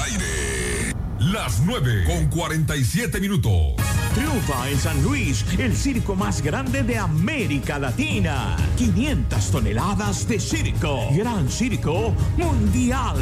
aire. Las 9:47. Triunfa en San Luis, el circo más grande de América Latina. 500 toneladas de circo. Gran Circo Mundial.